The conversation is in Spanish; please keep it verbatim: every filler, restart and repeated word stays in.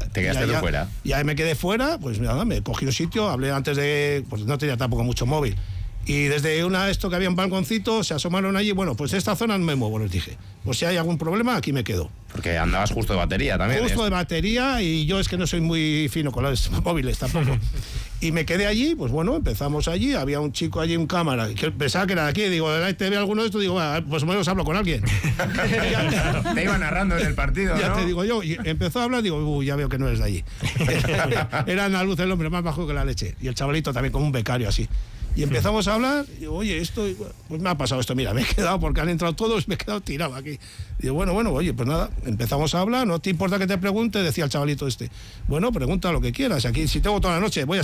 Te quedaste tú fuera. Y ahí me quedé fuera, pues nada, me cogí un sitio, hablé antes de... Pues no tenía tampoco mucho móvil. Y desde una esto que había un balconcito, se asomaron allí, bueno, pues de esta zona no me muevo, les dije. Pues si hay algún problema, aquí me quedo. Porque andabas justo de batería también. Justo ¿eh? de batería, y yo es que no soy muy fino con los móviles tampoco. Y me quedé allí, pues bueno, empezamos allí, había un chico allí, un cámara, que pensaba que era de aquí, digo, ¿te ve alguno de estos? Digo, ah, pues menos hablo con alguien. Te iba narrando en el partido, Ya ¿no? te digo yo, y empezó a hablar, digo, uy, ya veo que no eres de allí. Era andaluz el hombre, más bajo que la leche. Y el chavalito también, como un becario así. Y empezamos a hablar, y digo, oye, esto, pues me ha pasado esto, mira, me he quedado, porque han entrado todos, me he quedado tirado aquí. Y digo, bueno, bueno, oye, pues nada, empezamos a hablar, no te importa que te pregunte, decía el chavalito este. Bueno, pregunta lo que quieras, aquí, si tengo toda la noche, voy a